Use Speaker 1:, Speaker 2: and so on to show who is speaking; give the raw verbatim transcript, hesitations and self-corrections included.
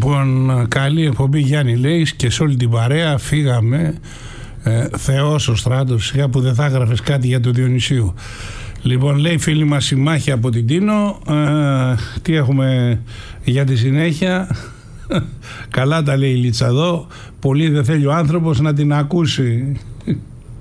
Speaker 1: Λοιπόν, καλή εκπομπή Γιάννη λέει και σε όλη την παρέα. Φύγαμε. Ε, Θεός ο Στράτος, σιγά που δεν θα έγραφες κάτι για το Διονυσίου. Λοιπόν, λέει φίλη μας η Μάχη από την Τίνο. Ε, τι έχουμε για τη συνέχεια? Καλά τα λέει η Λίτσα εδώ. Πολύ δεν θέλει ο άνθρωπος να την ακούσει.